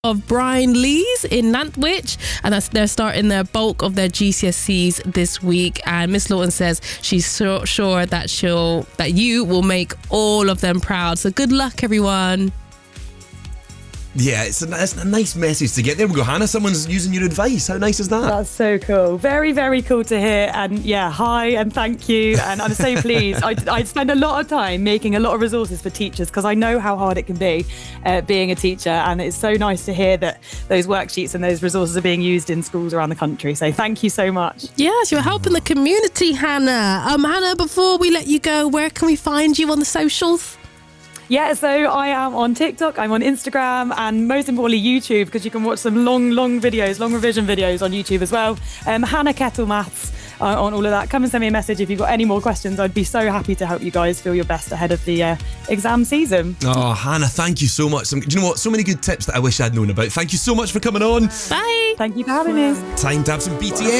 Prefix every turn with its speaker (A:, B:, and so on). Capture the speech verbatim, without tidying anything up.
A: of Brian Lees in Nantwich, and that's they're starting their bulk of their G C S Es this week. And Miss Lawton says she's so, sure that she'll that you will make all of them proud. So good luck, everyone.
B: Yeah, it's a, it's a nice message to get. There we go, Hannah. Someone's using your advice. How nice is that?
C: That's so cool. Very, very cool to hear. And yeah, hi and thank you. And I'm so pleased. I, I spend a lot of time making a lot of resources for teachers because I know how hard it can be uh, being a teacher. And it's so nice to hear that those worksheets and those resources are being used in schools around the country. So thank you so much.
A: Yes, you're helping the community, Hannah. Um, Hannah, before we let you go, where can we find you on the socials?
C: Yeah, so I am on TikTok, I'm on Instagram, and most importantly YouTube, because you can watch some long, long videos, long revision videos on YouTube as well. Um, Hannah Kettle Maths uh, on all of that. Come and send me a message if you've got any more questions. I'd be so happy to help you guys feel your best ahead of the uh, exam season.
B: Oh, Hannah, thank you so much. Some, do you know what? So many good tips that I wish I'd known about. Thank you so much for coming on.
A: Bye.
C: Thank you for having me.
B: Time to have some B T S.